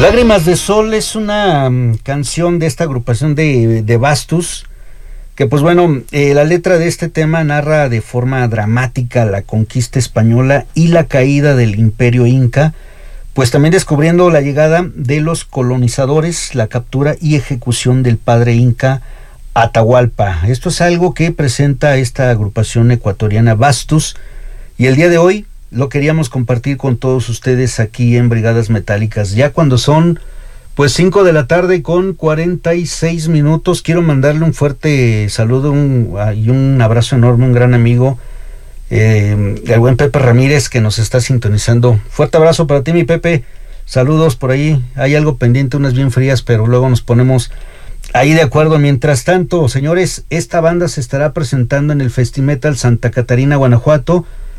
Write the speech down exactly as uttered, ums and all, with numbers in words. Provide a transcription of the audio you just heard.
Lágrimas de Sol es una um, canción de esta agrupación de, de Bastos, que pues bueno, eh, la letra de este tema narra de forma dramática la conquista española y la caída del Imperio Inca, pues también descubriendo la llegada de los colonizadores, la captura y ejecución del padre Inca Atahualpa. Esto es algo que presenta esta agrupación ecuatoriana Bastos, y el día de hoy lo queríamos compartir con todos ustedes aquí en Brigadas Metálicas. Ya cuando son pues cinco de la tarde con cuarenta y seis minutos, quiero mandarle un fuerte saludo un, y un abrazo enorme a un gran amigo, eh, el buen Pepe Ramírez, que nos está sintonizando. Fuerte abrazo para ti, mi Pepe. Saludos por ahí. Hay algo pendiente, unas bien frías, pero luego nos ponemos ahí de acuerdo. Mientras tanto, señores, esta banda se estará presentando en el Festimetal Santa Catarina, Guanajuato,